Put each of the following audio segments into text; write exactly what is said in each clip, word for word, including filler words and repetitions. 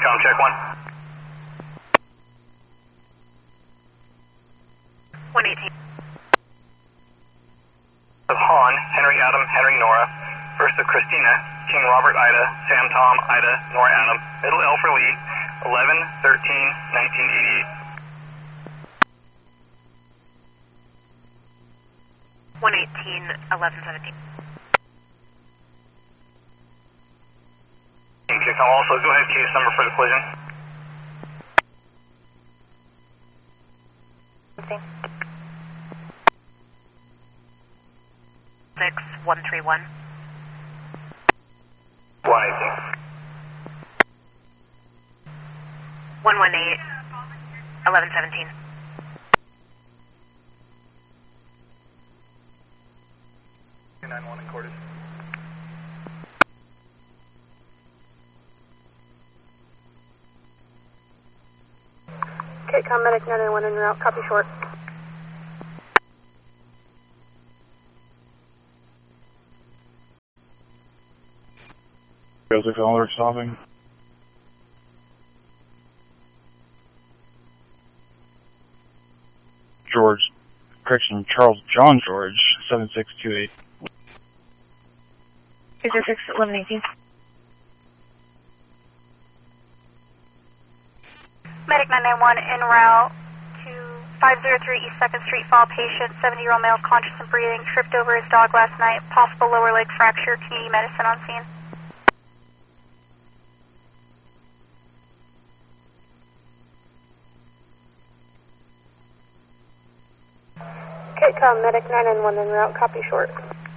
Com check one. one eighteen. Of Han, Henry Adam, Henry Nora. First of Christina, King Robert Ida, Sam Tom, Ida, Nora Adam. Middle L for lead, eleven thirteen nineteen eighty-eight. one eighteen eleven seventeen. Thank you. Also, go ahead, case number for the collision. six one three one. one eighteen. one one eight eleven seventeen. two nine one in Cordis. Okay, com medic nine nine one en route, copy short. Joseph Elder stopping. George, correction, Charles John George, seven six two eight. two zero six eleven eighteen. Medic nine nine one en route to five oh three East second Street, fall patient, seventy year old male, conscious and breathing, tripped over his dog last night, possible lower leg fracture, community medicine on scene. Okay, com medic nine nine one en route, copy short.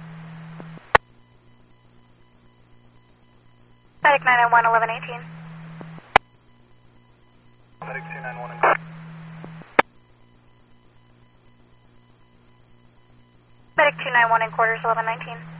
Medic nine nine one eleven eighteen. Medic two nine one in Medic two nine one in quarters eleven nineteen.